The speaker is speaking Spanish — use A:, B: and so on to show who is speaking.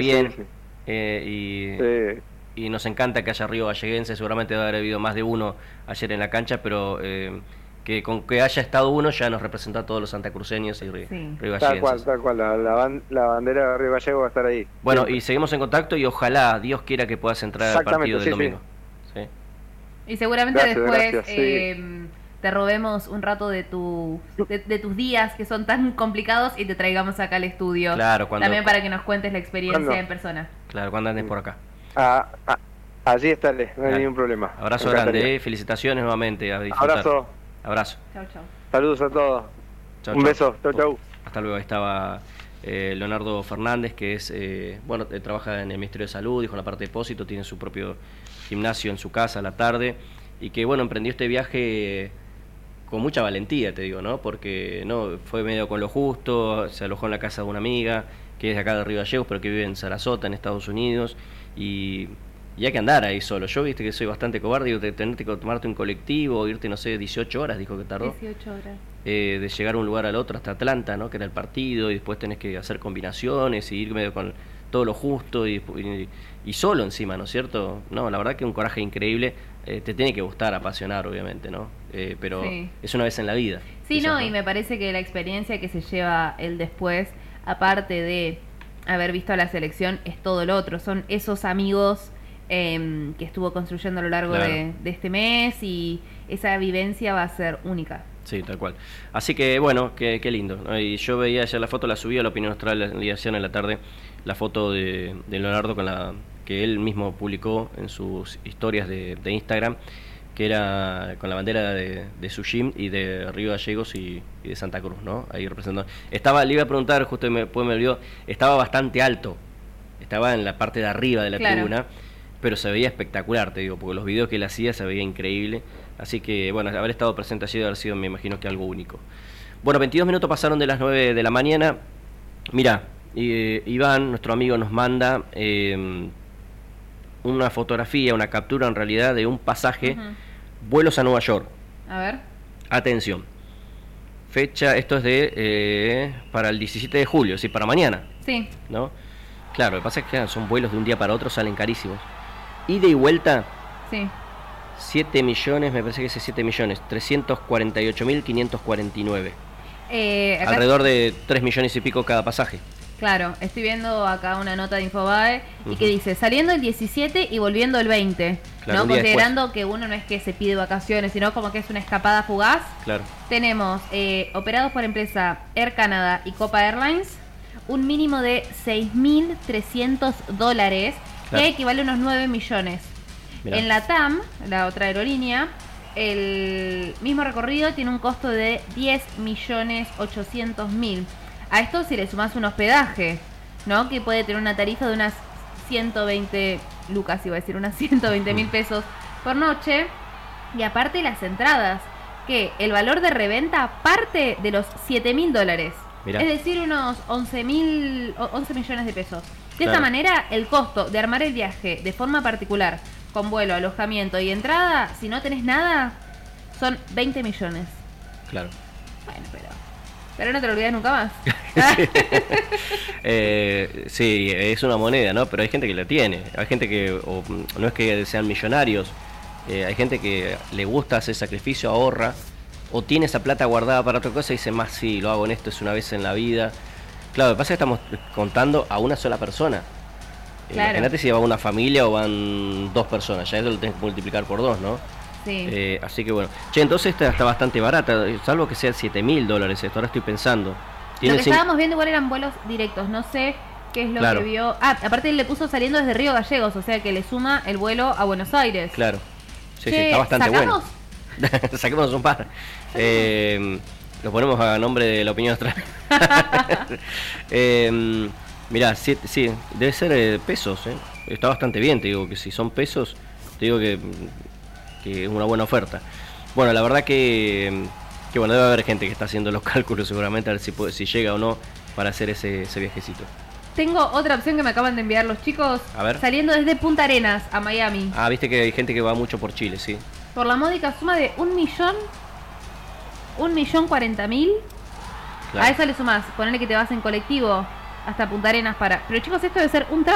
A: bien.
B: sí.
A: Y nos encanta que haya Río Galleguense. Seguramente debe haber habido más de uno ayer en la cancha, pero que con que haya estado uno ya nos representa a todos los santacruceños y
C: Sí.
A: rivalleguenses.
B: Tal cual, la bandera de Río Gallego va a estar ahí.
A: Bueno,
B: Siempre.
A: y seguimos en contacto y ojalá, Dios quiera que puedas entrar al partido
B: Exactamente,
A: del
B: sí,
A: domingo. Sí.
C: Y seguramente
B: Gracias,
C: después
B: gracias, sí.
C: te robemos un rato de tus días que son tan complicados y te traigamos acá al estudio.
A: Claro,
C: También para que nos cuentes la experiencia
B: ¿Cuándo?
C: en persona.
A: Claro, cuando andes por acá.
B: Allí estaré, no hay
A: Dale.
B: ningún problema.
A: Abrazo
B: Me encantaría.
A: grande, felicitaciones nuevamente. A disfrutar.
B: Abrazo,
A: Abrazo.
C: Chau, chau.
B: saludos a todos.
A: Chau,
B: Un
A: chau.
B: beso, chau.
A: Hasta luego. Ahí estaba Leonardo Fernández, que es trabaja en el Ministerio de Salud, dijo en la parte de depósito, tiene su propio gimnasio en su casa a la tarde, y que emprendió este viaje con mucha valentía, te digo, ¿no? Porque no fue medio con lo justo, se alojó en la casa de una amiga, que es de acá de Río Gallegos, pero que vive en Sarasota, en Estados Unidos, y hay que andar ahí solo. Yo, viste que soy bastante cobarde, digo, tenerte que tomarte un colectivo, irte, no sé, 18 horas, dijo que tardó.
C: 18 horas.
A: De llegar a un lugar al otro hasta Atlanta, ¿no? Que era el partido, y después tenés que hacer combinaciones y ir medio con todo lo justo y solo encima, ¿no es cierto? No, la verdad que un coraje increíble. Te tiene que gustar, apasionar, obviamente, ¿no? Pero
C: Sí.
A: es una vez en la vida.
C: Sí,
A: quizás,
C: no, y me parece que la experiencia que se lleva el después, aparte de haber visto a la selección, es todo lo otro. Son esos amigos que estuvo construyendo a lo largo
A: Claro.
C: de este mes, y esa vivencia va a ser única.
A: Sí, tal cual. Así que, bueno, qué lindo, ¿no? Y yo veía ayer la foto, la subí a la Opinión Austral el día de ayer en la tarde, la foto de Leonardo que él mismo publicó en sus historias de Instagram, que era con la bandera de su gym y de Río Gallegos y de Santa Cruz, ¿no? Ahí representando. Le iba a preguntar, justo después me olvidó, estaba bastante alto, estaba en la parte de arriba de la
C: Claro.
A: tribuna, pero se veía espectacular, te digo, porque los videos que él hacía se veía increíble. Así que, bueno, haber estado presente allí debe haber sido, me imagino que algo único. Bueno, 22 minutos pasaron de las 9 de la mañana. Mirá, Iván, nuestro amigo, nos manda una fotografía, una captura en realidad de un pasaje, vuelos a Nueva York.
C: A ver.
A: Atención. Fecha, esto es para el 17 de julio, sí, para mañana,
C: Sí.
A: ¿no? Claro, lo que pasa es que son vuelos de un día para otro, salen carísimos. Ida y vuelta,
C: Sí.
A: 7 millones, me parece que es 7 millones, 348.549.
C: Acá,
A: Alrededor de 3 millones y pico cada pasaje.
C: claro, estoy viendo acá una nota de Infobae y
A: Ujú.
C: que dice, saliendo el 17 y volviendo el 20,
A: Claro,
C: ¿no?
A: un día
C: Considerando que uno no es que se pide vacaciones, sino como que es una escapada fugaz.
A: Claro,
C: Tenemos operados por empresa Air Canada y Copa Airlines, un mínimo de $6.300,
A: Claro.
C: que equivale a unos 9 millones.
A: mirá.
C: En la TAM, la otra aerolínea, el mismo recorrido tiene un costo de 10.800.000. A esto si le sumás un hospedaje, ¿no? Que puede tener una tarifa de unas 120 lucas, iba a decir, unas 120.000 pesos por noche. Y aparte las entradas, que el valor de reventa parte de los $7.000.
A: Mirá.
C: Es decir, unos 11 millones de pesos. De
A: Claro.
C: esta manera, el costo de armar el viaje de forma particular, con vuelo, alojamiento y entrada, si no tenés nada, son 20 millones.
A: Claro.
C: Bueno, pero no te lo olvides nunca más.
A: Sí, es una moneda, ¿no? Pero hay gente que la tiene. Hay gente que, no es que sean millonarios, hay gente que le gusta hacer sacrificio, ahorra, o tiene esa plata guardada para otra cosa y dice, más sí, lo hago en esto, es una vez en la vida. Claro, lo que pasa es que estamos contando a una sola persona.
C: Claro.
A: Imagínate si va una familia o van 2 personas, ya eso lo tenés que multiplicar por 2, ¿no?
C: Sí.
A: Así que bueno. Che, entonces esta está bastante barata, salvo que sea $7.000 esto, ahora estoy pensando.
C: Lo
A: Tiene
C: que
A: cin-
C: estábamos viendo igual eran vuelos directos, no sé qué es lo
A: Claro.
C: que vio. Ah, aparte él le puso saliendo desde Río Gallegos, o sea que le suma el vuelo a Buenos Aires.
A: Claro. Sí,
C: Che,
A: está bastante
C: ¿sacamos?
A: bueno. Saquémonos un par. Lo ponemos a nombre de la opinión austral. Mirá, sí, debe ser pesos, Está bastante bien, te digo que si son pesos, te digo que es una buena oferta. Bueno, la verdad que bueno, debe haber gente que está haciendo los cálculos seguramente a ver si llega o no para hacer ese viajecito.
C: Tengo otra opción que me acaban de enviar los chicos.
A: A ver.
C: Saliendo desde Punta Arenas a Miami.
A: Ah, viste que hay gente que va mucho por Chile, sí.
C: Por la módica suma de 1.040.000.
A: Claro.
C: A eso le sumás, ponele que te vas en colectivo hasta Punta Arenas para... Pero chicos, esto debe ser un